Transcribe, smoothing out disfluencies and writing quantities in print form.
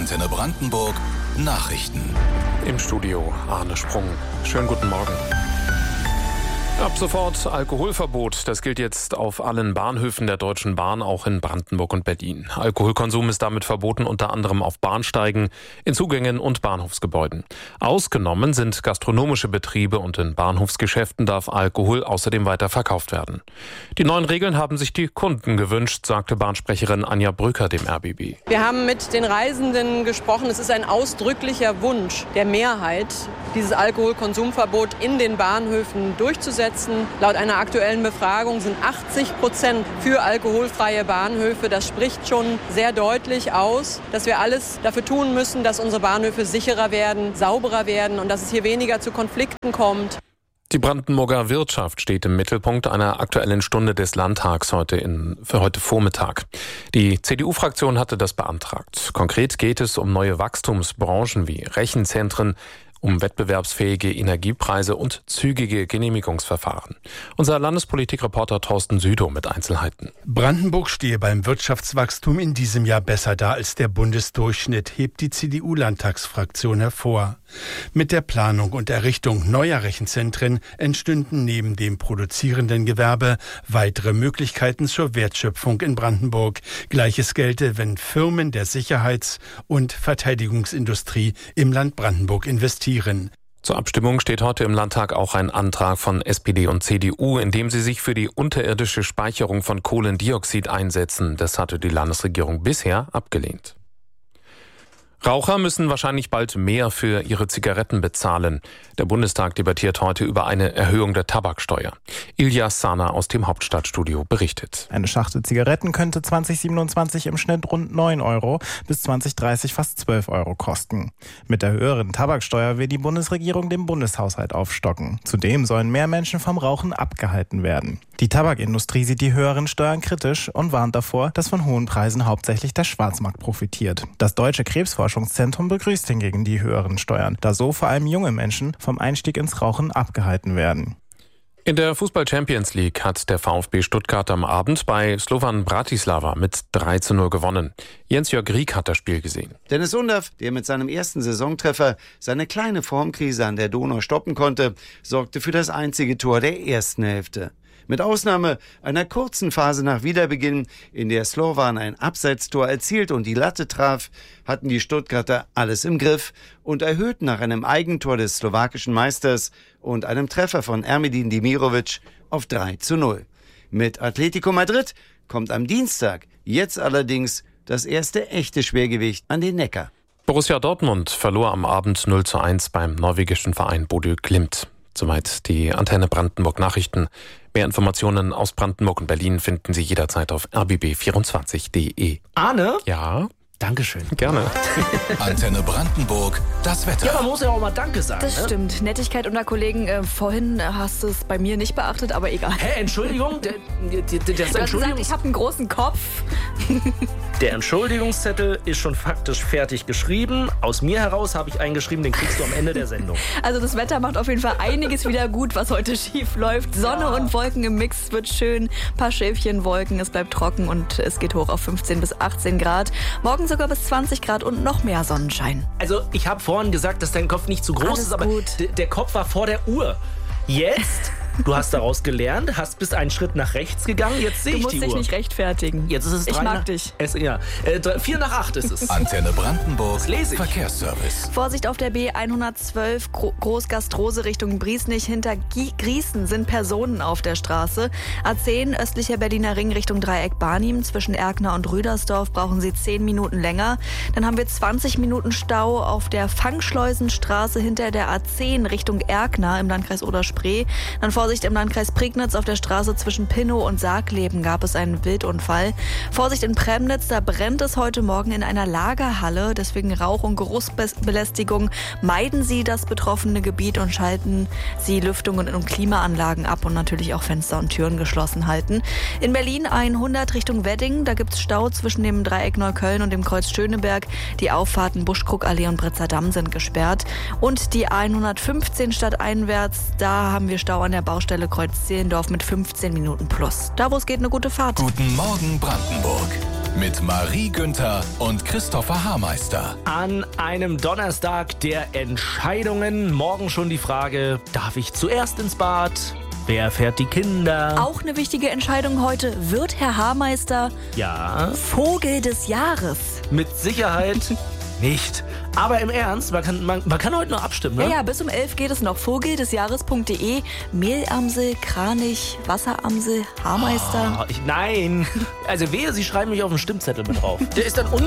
Antenne Brandenburg Nachrichten. Im Studio Arne Sprung. Schönen guten Morgen. Ab sofort Alkoholverbot. Das gilt jetzt auf allen Bahnhöfen der Deutschen Bahn, auch in Brandenburg und Berlin. Alkoholkonsum ist damit verboten, unter anderem auf Bahnsteigen, in Zugängen und Bahnhofsgebäuden. Ausgenommen sind gastronomische Betriebe und in Bahnhofsgeschäften darf Alkohol außerdem weiter verkauft werden. Die neuen Regeln haben sich die Kunden gewünscht, sagte Bahnsprecherin Anja Brücker dem RBB. Wir haben mit den Reisenden gesprochen. Es ist ein ausdrücklicher Wunsch der Mehrheit, dieses Alkoholkonsumverbot in den Bahnhöfen durchzusetzen. Laut einer aktuellen Befragung sind 80% für alkoholfreie Bahnhöfe. Das spricht schon sehr deutlich aus, dass wir alles dafür tun müssen, dass unsere Bahnhöfe sicherer werden, sauberer werden und dass es hier weniger zu Konflikten kommt. Die Brandenburger Wirtschaft steht im Mittelpunkt einer aktuellen Stunde des Landtags für heute Vormittag. Die CDU-Fraktion hatte das beantragt. Konkret geht es um neue Wachstumsbranchen wie Rechenzentren, um wettbewerbsfähige Energiepreise und zügige Genehmigungsverfahren. Unser Landespolitikreporter Thorsten Südow mit Einzelheiten. Brandenburg stehe beim Wirtschaftswachstum in diesem Jahr besser da als der Bundesdurchschnitt, hebt die CDU-Landtagsfraktion hervor. Mit der Planung und Errichtung neuer Rechenzentren entstünden neben dem produzierenden Gewerbe weitere Möglichkeiten zur Wertschöpfung in Brandenburg. Gleiches gelte, wenn Firmen der Sicherheits- und Verteidigungsindustrie im Land Brandenburg investieren. Zur Abstimmung steht heute im Landtag auch ein Antrag von SPD und CDU, in dem sie sich für die unterirdische Speicherung von Kohlendioxid einsetzen. Das hatte die Landesregierung bisher abgelehnt. Raucher müssen wahrscheinlich bald mehr für ihre Zigaretten bezahlen. Der Bundestag debattiert heute über eine Erhöhung der Tabaksteuer. Ilyas Sana aus dem Hauptstadtstudio berichtet. Eine Schachtel Zigaretten könnte 2027 im Schnitt rund 9 Euro, bis 2030 fast 12 Euro kosten. Mit der höheren Tabaksteuer will die Bundesregierung den Bundeshaushalt aufstocken. Zudem sollen mehr Menschen vom Rauchen abgehalten werden. Die Tabakindustrie sieht die höheren Steuern kritisch und warnt davor, dass von hohen Preisen hauptsächlich der Schwarzmarkt profitiert. Das Deutsche Krebsforschungszentrum begrüßt hingegen die höheren Steuern, da so vor allem junge Menschen vom Einstieg ins Rauchen abgehalten werden. In der Fußball-Champions League hat der VfB Stuttgart am Abend bei Slovan Bratislava mit 3:0 gewonnen. Jens-Jörg Rieck hat das Spiel gesehen. Dennis Undav, der mit seinem ersten Saisontreffer seine kleine Formkrise an der Donau stoppen konnte, sorgte für das einzige Tor der ersten Hälfte. Mit Ausnahme einer kurzen Phase nach Wiederbeginn, in der Slovan ein Abseitstor erzielt und die Latte traf, hatten die Stuttgarter alles im Griff und erhöhten nach einem Eigentor des slowakischen Meisters und einem Treffer von Ermedin Demirovic auf 3:0. Mit Atletico Madrid kommt am Dienstag jetzt allerdings das erste echte Schwergewicht an den Neckar. Borussia Dortmund verlor am Abend 0:1 beim norwegischen Verein Bodø Glimt. Soweit die Antenne Brandenburg Nachrichten. Mehr Informationen aus Brandenburg und Berlin finden Sie jederzeit auf rbb24.de. Arne? Ja? Dankeschön. Gerne. Antenne Brandenburg, das Wetter. Ja, man muss ja auch mal Danke sagen. Das stimmt. Nettigkeit unter Kollegen. Vorhin hast du es bei mir nicht beachtet, aber egal. Hä, Entschuldigung? Du hast gesagt, ich habe einen großen Kopf. Der Entschuldigungszettel ist schon faktisch fertig geschrieben. Aus mir heraus habe ich eingeschrieben, den kriegst du am Ende der Sendung. Also das Wetter macht auf jeden Fall einiges wieder gut, was heute schief läuft. Sonne und Wolken im Mix wird schön. Ein paar Schäfchen Wolken, es bleibt trocken und es geht hoch auf 15 bis 18 Grad. Morgen sogar bis 20 Grad und noch mehr Sonnenschein. Also ich habe vorhin gesagt, dass dein Kopf nicht zu groß ist, aber der Kopf war vor der Uhr. Jetzt... Du hast daraus gelernt, bist einen Schritt nach rechts gegangen, jetzt sehe ich die Uhr. Du musst dich nicht rechtfertigen. Jetzt ist es ich mag dich. 4 nach 8 ist es. Antenne Brandenburg, Verkehrsservice. Vorsicht auf der B112 Großgastrose Richtung Briesnich. Hinter Grießen sind Personen auf der Straße. A10 östlicher Berliner Ring Richtung Dreieck Barnim. Zwischen Erkner und Rüdersdorf brauchen Sie 10 Minuten länger. Dann haben wir 20 Minuten Stau auf der Fangschleusenstraße hinter der A10 Richtung Erkner im Landkreis Oder-Spree. Dann Vorsicht im Landkreis Prignitz auf der Straße zwischen Pinnow und Sargleben gab es einen Wildunfall. Vorsicht in Premnitz, da brennt es heute Morgen in einer Lagerhalle. Deswegen Rauch- und Geruchsbelästigung. Meiden Sie das betroffene Gebiet und schalten Sie Lüftungen und Klimaanlagen ab und natürlich auch Fenster und Türen geschlossen halten. In Berlin 100 Richtung Wedding, da gibt es Stau zwischen dem Dreieck Neukölln und dem Kreuz Schöneberg. Die Auffahrten Buschkrugallee und Britzer Damm sind gesperrt. Und die 115 stadteinwärts, da haben wir Stau an der Baustelle Kreuz Zehlendorf mit 15 Minuten plus. Da, wo es geht, eine gute Fahrt. Guten Morgen Brandenburg. mit Marie Günther und Christopher Haarmeister. An einem Donnerstag der Entscheidungen. Morgen schon die Frage, darf ich zuerst ins Bad? Wer fährt die Kinder? Auch eine wichtige Entscheidung heute. Wird Herr Haarmeister Vogel des Jahres? Mit Sicherheit nicht. Aber im Ernst, man kann heute noch abstimmen, ne? Ja, bis um 11 geht es noch. Vogeldesjahres.de. Mehlamsel, Kranich, Wasseramsel, Haarmeister. Nein. Also wehe, Sie schreiben mich auf den Stimmzettel mit drauf. Der ist dann